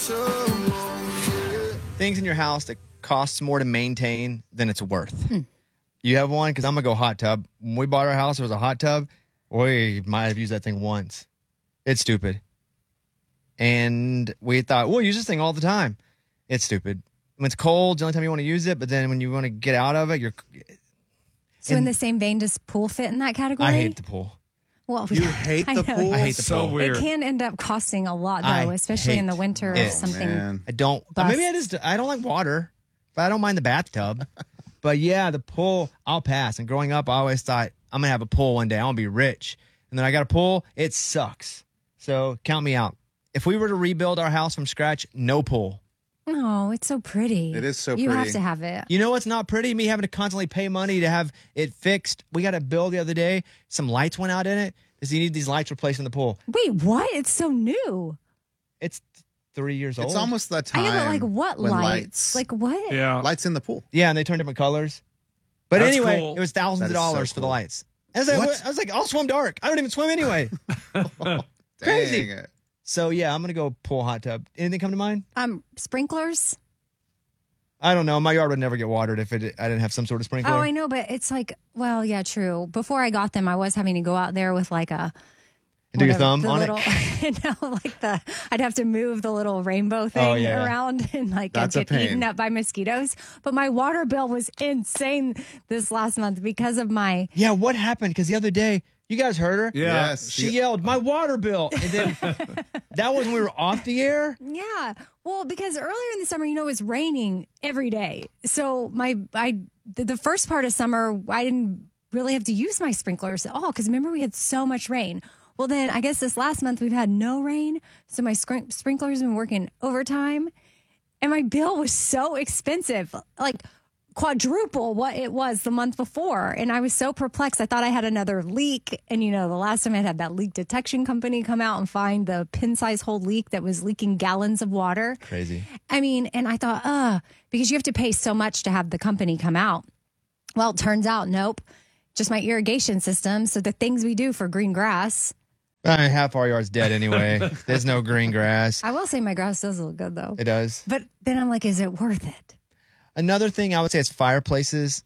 Things in your house that costs more to maintain than it's worth. You have one? Because I'm going to go hot tub. When we bought our house, it was a hot tub. We might have used that thing once. It's stupid. And we thought, we'll use this thing all the time. It's stupid. When it's cold, the only time you want to use it, but then when you want to get out of it, you're... So in the same vein, does pool fit in that category? I hate the pool. Well, You hate the pool? I hate the So pool. weird. It can end up costing a lot, though, I especially in the hate winter it. or something. Man. I don't... Bust. Maybe I don't like water, but I don't mind the bathtub. But yeah, the pool, I'll pass. And growing up, I always thought, I'm going to have a pool one day. I want to be rich. And then I got a pool. It sucks. So count me out. If we were to rebuild our house from scratch, no pool. Oh, it's so pretty. It is so You have pretty. to have it. You know what's not pretty? Me having to constantly pay money to have it fixed. We got a bill the other day. Some lights went out in it. Does he need these lights replaced in the pool? Wait, what? It's so new. It's 3 years old. It's almost that I time. know, but like what when lights? Like what? Yeah. Lights in the pool. Yeah, and they turn different colors. But That's anyway, cool. it was thousands That of is so dollars for the cool. lights. I What? was like, I'll swim dark. I don't even swim anyway. Crazy. Dang it. So yeah, I'm gonna go pool, hot tub. Anything come to mind? Sprinklers. I don't know. My yard would never get watered if I didn't have some sort of sprinkler. Oh, I know, but it's like, well, yeah, true. Before I got them, I was having to go out there with like a And do your whatever, thumb the on little, it. No, like I'd have to move the little rainbow thing yeah. around and like That's a get pain. eaten up by mosquitoes. But my water bill was insane this last month because of my. Yeah, what happened? Because the other day, you guys heard her. Yeah. Yes. She yelled, "My water bill!" And then that was when we were off the air. Yeah. Well, because earlier in the summer, it was raining every day. So the first part of summer, I didn't really have to use my sprinklers at all because remember we had so much rain. Well, then I guess this last month we've had no rain. So my sprinklers have been working overtime and my bill was so expensive, like quadruple what it was the month before. And I was so perplexed. I thought I had another leak. And, the last time I had that leak detection company come out and find the pin-size hole leak that was leaking gallons of water. Crazy. I mean, and I thought, because you have to pay so much to have the company come out. Well, it turns out, nope, just my irrigation system. So the things we do for green grass. Half our yard's dead anyway. There's no green grass. I will say my grass does look good, though. It does. But then I'm like, is it worth it? Another thing I would say is fireplaces.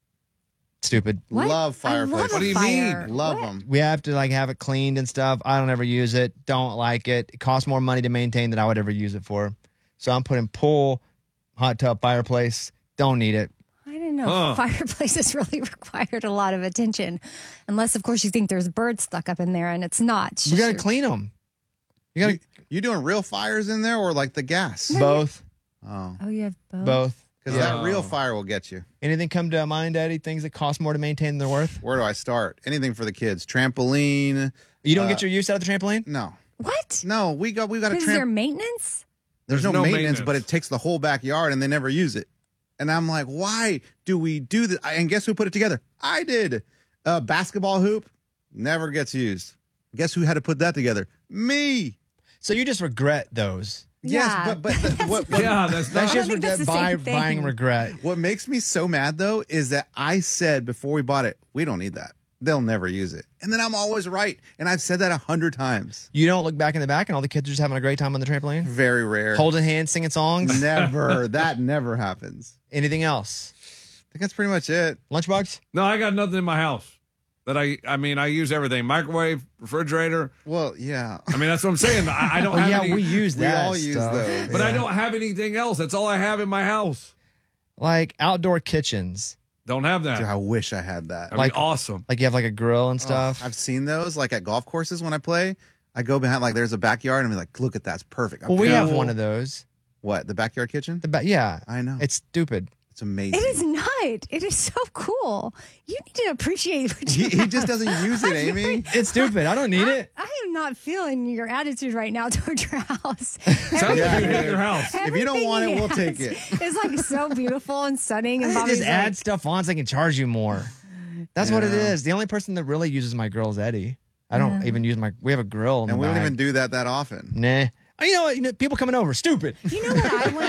Stupid. What? Love I love fireplaces. a What do you fire. mean? Love What? them. We have to have it cleaned and stuff. I don't ever use it. Don't like it. It costs more money to maintain than I would ever use it for. So I'm putting pool, hot tub, fireplace. Don't need it. I didn't know fireplaces really required a lot of attention. Unless, of course, you think there's birds stuck up in there and it's not. It's You just got to your- clean them. You got You doing real fires in there or like the gas? to both. Oh. Oh, you have both? Both. Because Yeah. that real fire will get you. Anything come to mind, Daddy? Things that cost more to maintain than they're worth? Where do I start? Anything for the kids. Trampoline. You don't get your use out of the trampoline? No. What? No, we got a Is there tramp. maintenance? There's no no maintenance, maintenance. but it takes the whole backyard and they never use it. And I'm like, why do we do this? And guess who put it together? I did. Basketball hoop never gets used. Guess who had to put that together? Me. So you just regret those. Yes, Yeah. but what Yeah, that's That's not. just think that's the regret, same thing. buying regret. what makes me so mad though is that I said before we bought it, we don't need that. They'll never use it. And then I'm always right. And I've said that 100 times. You don't look back in the back and all the kids are just having a great time on the trampoline? Very rare. Holding hands, singing songs? Never. That never happens. Anything else? I think that's pretty much it. Lunchbox? No, I got nothing in my house. That I mean, I use everything: microwave, refrigerator. Well, yeah. I mean, that's what I'm saying. I don't Oh, have yeah, any, we use We that all use stuff. those. but I Yeah. don't have anything else. That's all I have in my house. Like outdoor kitchens. Don't have that. Dude, I wish I had that. That'd like- be awesome. Like you have like a grill and Oh, stuff. I've seen those like at golf courses when I play. I go behind like there's a backyard and I'm like, look at that's perfect. Well, we have Cool. one of those. What, the backyard kitchen? Yeah. I know. It's stupid. It's amazing. It is not. It is so cool. You need to appreciate what you He just doesn't use it, Amy. It's stupid. I don't need it. I am not feeling your attitude right now toward your house. Sounds like you hate your house. If you don't Everything want he it, we'll has take it. It's like so beautiful and stunning. And They Bobby's just add like, stuff on so they can charge you more. That's what it Yeah. is. The only person that really uses my grill is Eddie. I don't even use my. We have a grill. In And the we don't back. even do that often. Nah. Oh, you know what? People coming over. Stupid. you know what I want